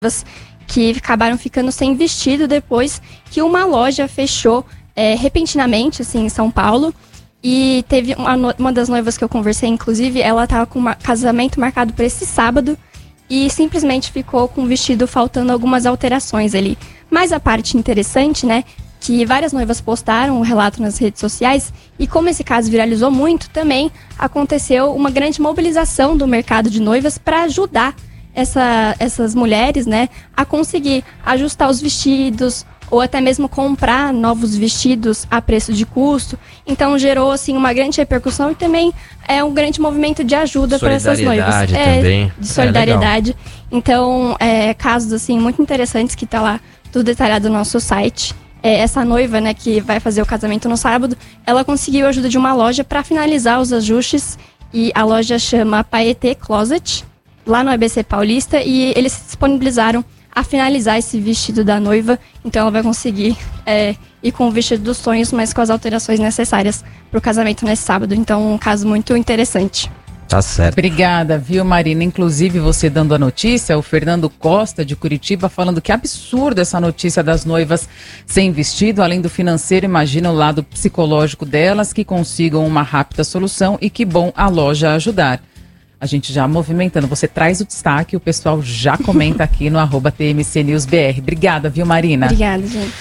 que acabaram ficando sem vestido depois que uma loja fechou repentinamente, assim, em São Paulo. E teve uma das noivas que eu conversei, inclusive, ela estava com um casamento marcado para esse sábado e simplesmente ficou com o vestido faltando algumas alterações ali. Mas a parte interessante, né, que várias noivas postaram o relato nas redes sociais e como esse caso viralizou muito, também aconteceu uma grande mobilização do mercado de noivas para ajudar essas mulheres, né, a conseguir ajustar os vestidos ou até mesmo comprar novos vestidos a preço de custo. Então gerou assim uma grande repercussão e também é um grande movimento de ajuda para essas noivas. Também. De solidariedade. Então, casos assim muito interessantes que tá lá tudo detalhado no nosso site. Essa noiva, né, que vai fazer o casamento no sábado, ela conseguiu a ajuda de uma loja para finalizar os ajustes e a loja chama Paetê Closet, lá no ABC Paulista, e eles se disponibilizaram a finalizar esse vestido da noiva. Então ela vai conseguir ir com o vestido dos sonhos, mas com as alterações necessárias para o casamento nesse sábado. Então um caso muito interessante. Tá certo. Obrigada, viu, Marina? Inclusive, você dando a notícia, o Fernando Costa, de Curitiba, falando que absurdo essa notícia das noivas sem vestido. Além do financeiro, imagina o lado psicológico delas, que consigam uma rápida solução e que bom a loja ajudar. A gente já movimentando, você traz o destaque, o pessoal já comenta aqui no @TMCNewsBR. Obrigada, viu, Marina? Obrigada, gente.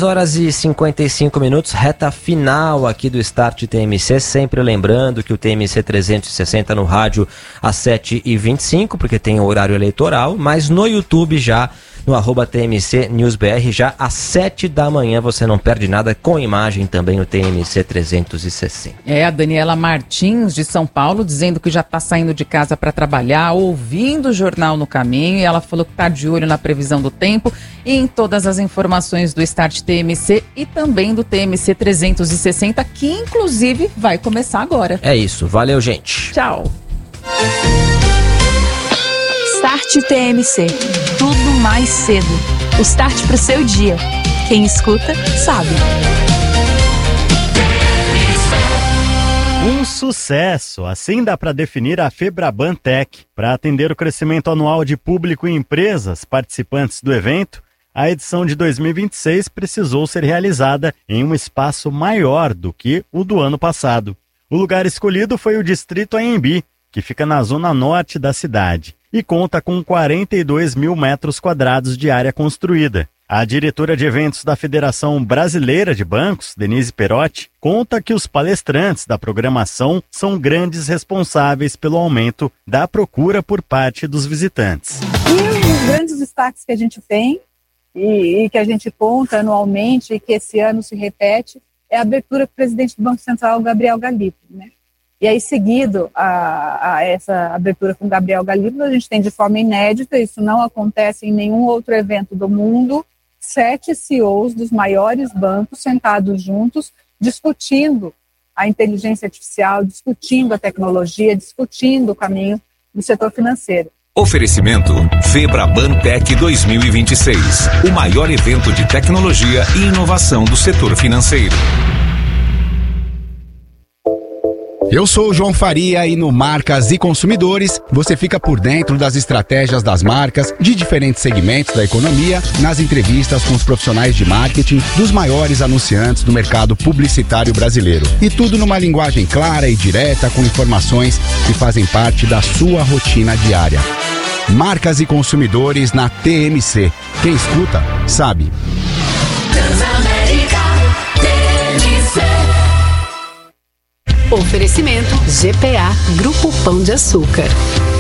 6h55, reta final aqui do Start TMC, sempre lembrando que o TMC 360 no rádio às 7h25, porque tem o horário eleitoral, mas no YouTube já, no @TMCNewsBR, já às 7 da manhã, você não perde nada, com imagem também no TMC 360. A Daniela Martins, de São Paulo, dizendo que já está saindo de casa para trabalhar, ouvindo o jornal no caminho, e ela falou que está de olho na previsão do tempo e em todas as informações do Start TMC e também do TMC 360, que inclusive vai começar agora. É isso, valeu, gente. Tchau. Start TMC, tudo mais cedo. O start pro seu dia. Quem escuta, sabe. Um sucesso, assim dá para definir a Febraban Tech. Para atender o crescimento anual de público e empresas participantes do evento, a edição de 2026 precisou ser realizada em um espaço maior do que o do ano passado. O lugar escolhido foi o Distrito Anhembi, que fica na zona norte da cidade, e conta com 42 mil metros quadrados de área construída. A diretora de eventos da Federação Brasileira de Bancos, Denise Perotti, conta que os palestrantes da programação são grandes responsáveis pelo aumento da procura por parte dos visitantes. E os grandes destaques que a gente tem e que a gente conta anualmente e que esse ano se repete é a abertura do presidente do Banco Central, Gabriel Galípolo, né? E aí, seguido a essa abertura com Gabriel Galípolo, a gente tem de forma inédita, isso não acontece em nenhum outro evento do mundo, 7 CEOs dos maiores bancos sentados juntos, discutindo a inteligência artificial, discutindo a tecnologia, discutindo o caminho do setor financeiro. Oferecimento Febraban Tech 2026, o maior evento de tecnologia e inovação do setor financeiro. Eu sou o João Faria e no Marcas e Consumidores você fica por dentro das estratégias das marcas de diferentes segmentos da economia, nas entrevistas com os profissionais de marketing dos maiores anunciantes do mercado publicitário brasileiro. E tudo numa linguagem clara e direta, com informações que fazem parte da sua rotina diária. Marcas e Consumidores na TMC. Quem escuta, sabe. Oferecimento GPA Grupo Pão de Açúcar.